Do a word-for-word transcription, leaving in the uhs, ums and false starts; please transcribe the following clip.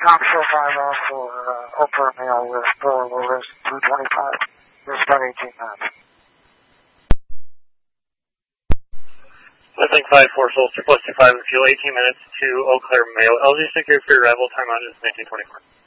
Knoxville five off for uh, Oprah Mail with Bill Lewis, two twenty-five. It's about eighteen minutes. Lifting five four Solstice plus two five with fuel eighteen minutes to Eau Claire Mail. L G secure for your arrival. Time on is nineteen twenty-four.